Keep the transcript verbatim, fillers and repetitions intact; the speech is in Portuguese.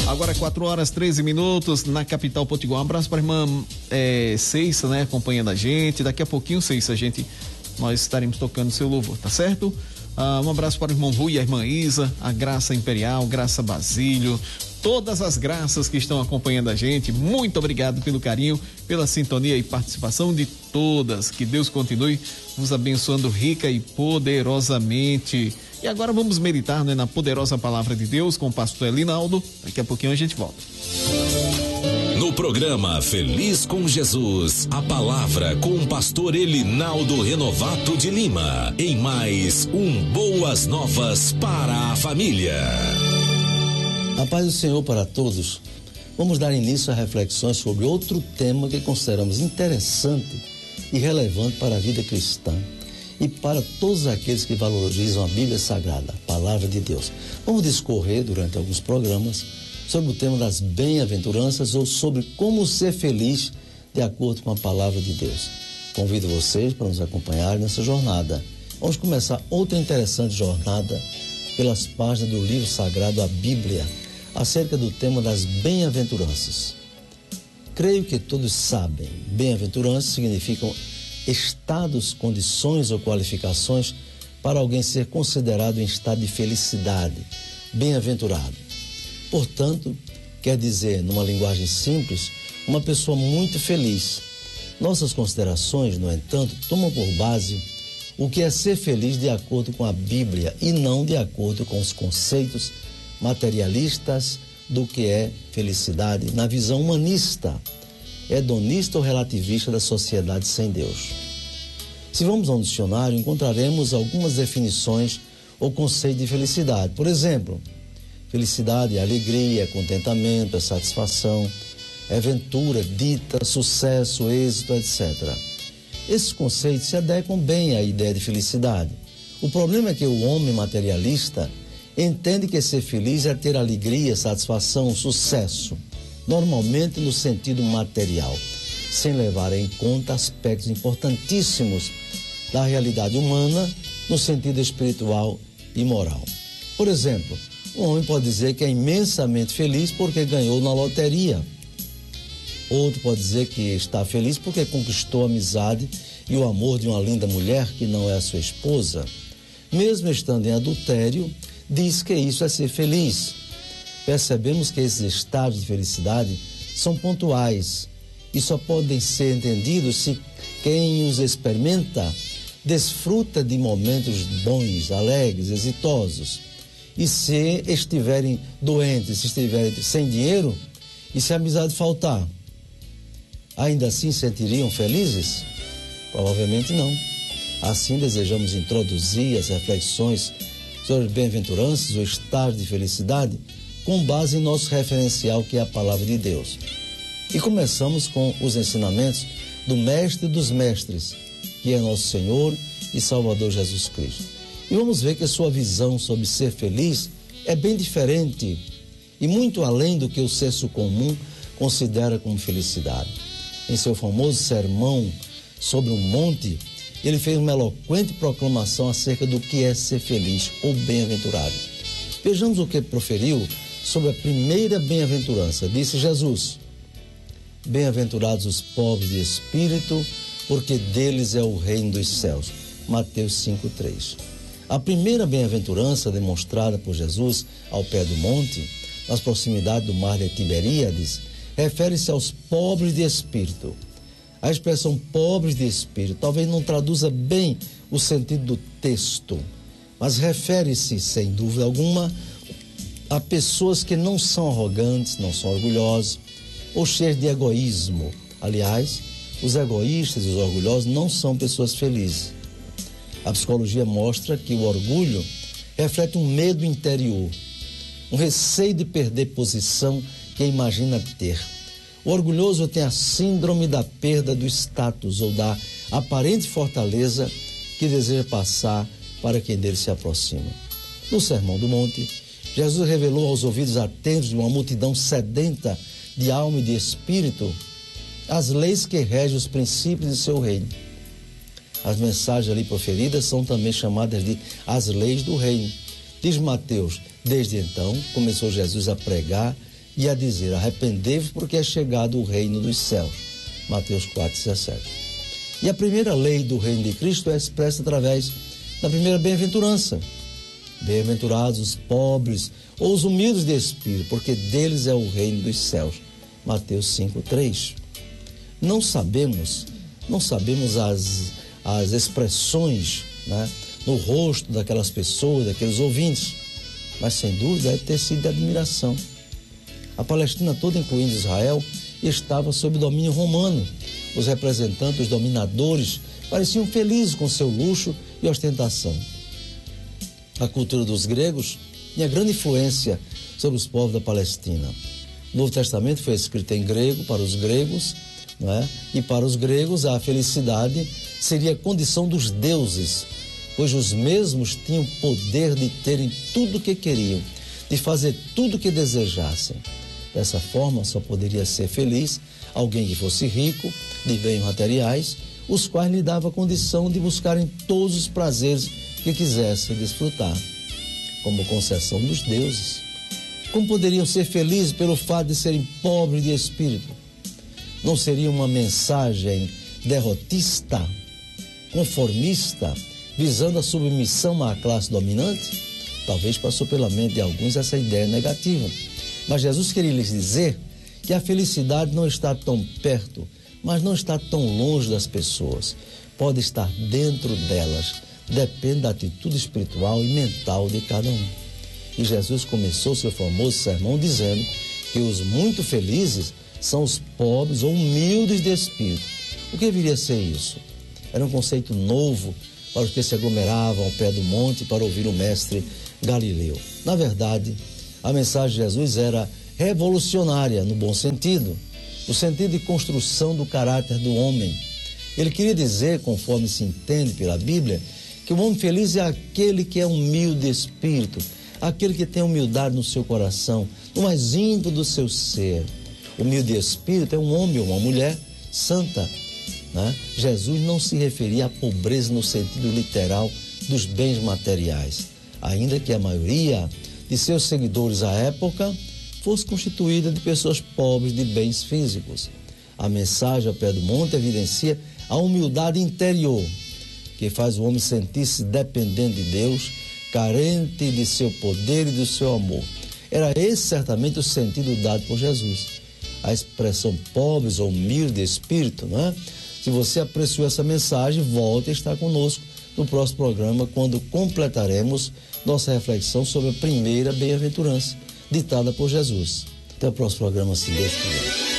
Agora quatro horas, treze minutos, na capital potiguar. Um abraço para a irmã é, Ceissa, né? Acompanhando a gente. Daqui a pouquinho, Ceissa, a gente, nós estaremos tocando seu louvor, tá certo? Ah, um abraço para o irmão Rui e a irmã Isa, a Graça Imperial, Graça Basílio, todas as graças que estão acompanhando a gente. Muito obrigado pelo carinho, pela sintonia e participação de todas. Que Deus continue nos abençoando rica e poderosamente. E agora vamos meditar, né, na poderosa palavra de Deus com o pastor Elinaldo. Daqui a pouquinho a gente volta. No programa Feliz com Jesus, a palavra com o pastor Elinaldo Renovato de Lima, em mais um Boas Novas para a Família. A paz do Senhor para todos. Vamos dar início a reflexões sobre outro tema que consideramos interessante e relevante para a vida cristã e para todos aqueles que valorizam a Bíblia Sagrada, a Palavra de Deus. Vamos discorrer durante alguns programas sobre o tema das bem-aventuranças ou sobre como ser feliz de acordo com a Palavra de Deus. Convido vocês para nos acompanhar nessa jornada. Vamos começar outra interessante jornada pelas páginas do livro sagrado, a Bíblia, acerca do tema das bem-aventuranças. Creio que todos sabem, bem-aventuranças significam estados, condições ou qualificações para alguém ser considerado em estado de felicidade, bem-aventurado. Portanto, quer dizer, numa linguagem simples, uma pessoa muito feliz. Nossas considerações, no entanto, tomam por base o que é ser feliz de acordo com a Bíblia e não de acordo com os conceitos materialistas do que é felicidade na visão humanista, hedonista ou relativista da sociedade sem Deus. Se vamos ao dicionário, encontraremos algumas definições ou conceitos de felicidade. Por exemplo, felicidade é alegria, é contentamento, é satisfação, é ventura, dita, sucesso, êxito, etcétera. Esses conceitos se adequam bem à ideia de felicidade. O problema é que o homem materialista entende que ser feliz é ter alegria, satisfação, sucesso, normalmente no sentido material, sem levar em conta aspectos importantíssimos da realidade humana no sentido espiritual e moral. Por exemplo, um homem pode dizer que é imensamente feliz porque ganhou na loteria. Outro pode dizer que está feliz porque conquistou a amizade e o amor de uma linda mulher que não é a sua esposa. Mesmo estando em adultério, diz que isso é ser feliz. Percebemos que esses estados de felicidade são pontuais e só podem ser entendidos se quem os experimenta desfruta de momentos bons, alegres, exitosos. E se estiverem doentes, se estiverem sem dinheiro e se a amizade faltar, ainda assim sentiriam felizes? Provavelmente não. Assim desejamos introduzir as reflexões sobre bem-aventuranças, o estado de felicidade, com base em nosso referencial, que é a Palavra de Deus. E começamos com os ensinamentos do Mestre dos Mestres, que é nosso Senhor e Salvador Jesus Cristo. E vamos ver que a sua visão sobre ser feliz é bem diferente e muito além do que o senso comum considera como felicidade. Em seu famoso sermão sobre um monte, ele fez uma eloquente proclamação acerca do que é ser feliz ou bem-aventurado. Vejamos o que proferiu sobre a primeira bem-aventurança. Disse Jesus: bem-aventurados os pobres de espírito, porque deles é o reino dos céus. Mateus cinco, três. A primeira bem-aventurança demonstrada por Jesus ao pé do monte, nas proximidades do mar de Tiberíades, refere-se aos pobres de espírito. A expressão pobres de espírito talvez não traduza bem o sentido do texto, mas refere-se, sem dúvida alguma, a pessoas que não são arrogantes, não são orgulhosos ou cheios de egoísmo. Aliás, os egoístas e os orgulhosos não são pessoas felizes. A psicologia mostra que o orgulho reflete um medo interior, um receio de perder posição que imagina ter. O orgulhoso tem a síndrome da perda do status ou da aparente fortaleza que deseja passar para quem dele se aproxima. No Sermão do Monte, Jesus revelou aos ouvidos atentos de uma multidão sedenta de alma e de espírito as leis que regem os princípios de seu reino. As mensagens ali proferidas são também chamadas de as leis do reino. Diz Mateus: desde então começou Jesus a pregar e a dizer: arrependei-vos, porque é chegado o reino dos céus. Mateus quatro, dezessete. E a primeira lei do reino de Cristo é expressa através da primeira bem-aventurança. Bem-aventurados os pobres ou os humildes de espírito, porque deles é o reino dos céus. Mateus cinco, três. Não sabemos, não sabemos as, as expressões, né, no rosto daquelas pessoas, daqueles ouvintes, mas sem dúvida deve ter sido de admiração. A Palestina toda, incluindo Israel, estava sob domínio romano. Os representantes, os dominadores, pareciam felizes com seu luxo e ostentação. A cultura dos gregos tinha grande influência sobre os povos da Palestina. O Novo Testamento foi escrito em grego para os gregos, não é? E para os gregos a felicidade seria a condição dos deuses, pois os mesmos tinham o poder de terem tudo o que queriam, de fazer tudo o que desejassem. Dessa forma, só poderia ser feliz alguém que fosse rico, de bens materiais, os quais lhe dava a condição de buscarem todos os prazeres que quisessem desfrutar, como concessão dos deuses. Como poderiam ser felizes pelo fato de serem pobres de espírito? Não seria uma mensagem derrotista, conformista, visando a submissão à classe dominante? Talvez passou pela mente de alguns essa ideia negativa. Mas Jesus queria lhes dizer que a felicidade não está tão perto, mas não está tão longe das pessoas. Pode estar dentro delas. Depende da atitude espiritual e mental de cada um. E Jesus começou seu famoso sermão dizendo que os muito felizes são os pobres ou humildes de espírito. O que viria a ser isso? Era um conceito novo para os que se aglomeravam ao pé do monte para ouvir o mestre Galileu. Na verdade, a mensagem de Jesus era revolucionária no bom sentido, no sentido de construção do caráter do homem. Ele queria dizer, conforme se entende pela Bíblia, que o homem feliz é aquele que é humilde de espírito, aquele que tem humildade no seu coração, no mais íntimo do seu ser. Humilde de espírito é um homem ou uma mulher santa, né? Jesus não se referia à pobreza no sentido literal dos bens materiais, ainda que a maioria de seus seguidores à época fosse constituída de pessoas pobres de bens físicos. A mensagem ao pé do monte evidencia a humildade interior, que faz o homem sentir-se dependente de Deus, carente de seu poder e do seu amor. Era esse certamente o sentido dado por Jesus. A expressão pobres ou humildes de espírito, não é? Se você apreciou essa mensagem, volte a estar conosco no próximo programa, quando completaremos nossa reflexão sobre a primeira bem-aventurança, ditada por Jesus. Até o próximo programa, se Deus quiser.